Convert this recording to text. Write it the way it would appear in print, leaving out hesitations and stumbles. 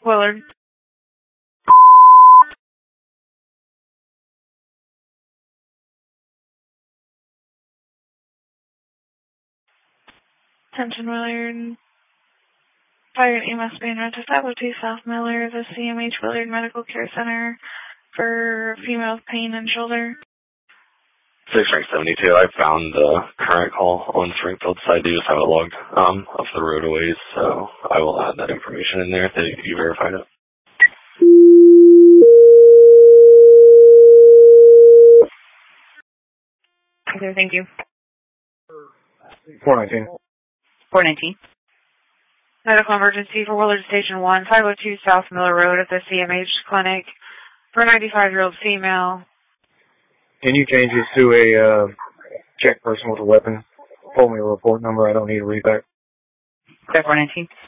Willard. Attention, Willard. Fire EMS being rented 502 South Miller, the CMH Willard Medical Care Center for female pain and shoulder. 672, I found the current call on Springfield, so I do just have it logged of the roadways, so I will add that information in there that you verified it. Okay, thank you. 419. 419. Medical emergency for Willard Station 1, 502 South Miller Road at the CMH clinic for a 95-year-old female. Can you change this to a check person with a weapon? Pull me a report number. I don't need a read back. 419.